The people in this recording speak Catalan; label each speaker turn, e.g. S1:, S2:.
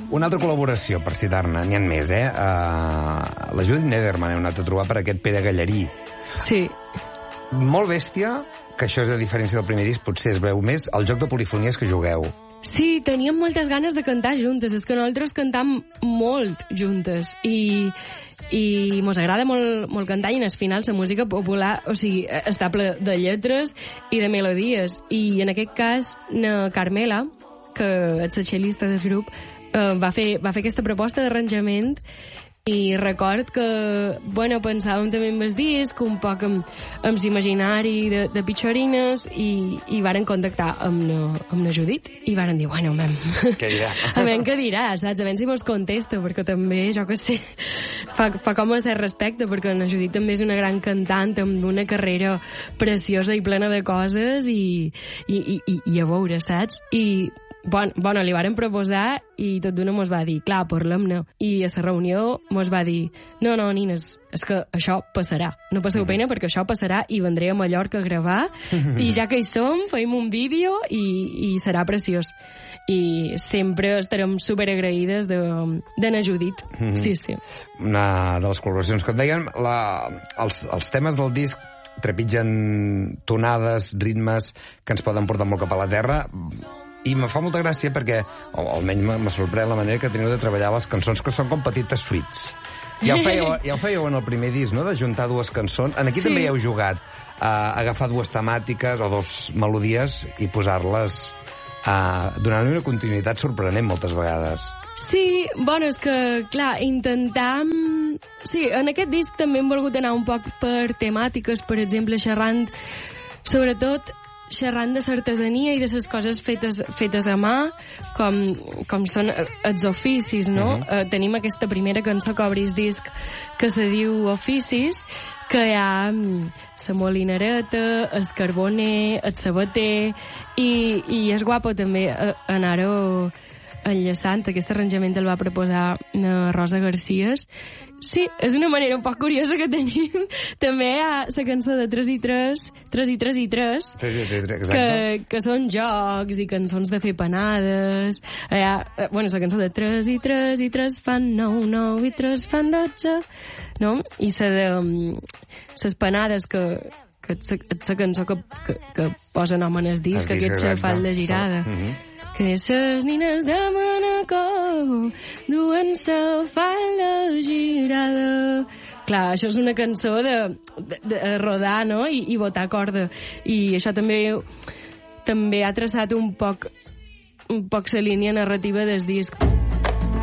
S1: Una altra col·laboració, per citar-ne, n'hi ha més, la Judith Nederman hem anat a trobar per aquest Pere Gallarí.
S2: Sí.
S1: Molt bèstia, que això és a diferència del primer disc, potser es veu més, el joc de polifonies que jugueu.
S2: Sí, teníem moltes ganes de cantar juntes. És que nosaltres cantam molt juntes i mos agrada molt cantar, i en el final la música popular, o sigui, està ple de lletres i de melodies. I en aquest cas, na Carmela, que és la cel·lista del grup, va fer aquesta proposta d'arranjament, i record que, bueno, pensàvem també en el disc, un poc amb l'imaginari de Pitxorines, i varen contactar amb la Judit, i varen dir, bueno,
S1: què dirà?
S2: Què dirà, saps? A veure si mos contesta, perquè també, jo que sé, fa com a cert respecte, perquè la Judit també és una gran cantant, amb una carrera preciosa i plena de coses, i a veure, saps? I bueno, li varen proposar i tot d'una mos va dir, clar, parlem-ne. I a la reunió mos va dir, no, nines, és que això passarà. No passeu pena perquè això passarà i vendré a Mallorca a gravar i ja que hi som, feim un vídeo i serà preciós. I sempre estarem superagraïdes de na Judit. Sí.
S1: Una de les col·laboracions que et deien, els temes del disc trepitgen tonades, ritmes que ens poden portar molt cap a la terra. I me fa molta gràcia perquè, o almenys me sorprèn la manera que teniu de treballar les cançons, que són com petites suites. Ja ho fèieu en el primer disc, no?, de juntar dues cançons. Aquí sí. També hi heu jugat a agafar dues temàtiques o dues melodies i posar-les donant una continuïtat sorprenent moltes vegades.
S2: Sí, bueno, és que, clar, intentam... Sí, en aquest disc també hem volgut anar un poc per temàtiques, per exemple, xerrant de l'artesania i de les coses fetes a mà, com són els oficis, no? Tenim aquesta primera cançó que obri el disc que se diu Oficis, que hi ha la molinereta, el carboner, el sabater, i és guapo també anar-ho enllaçant. Aquest arranjament el va proposar la Rosa Garcías. Sí, és una manera un poc curiosa que tenim. També hi ha la cançó de 3 i 3, 3 i 3 i 3, que són jocs i cançons de fer panades. Bueno, la cançó de 3 i 3 i 3 fan 9, 9 i 3 fan 12, no? I la de les panades, que és la cançó que posa nom en el disc, que aquest se fa la girada. Que ses nines de Manacor duen la falda girada. Clar, això és una cançó de rodar, no?, i botar corda. I això també ha traçat un poc la línia narrativa del disc.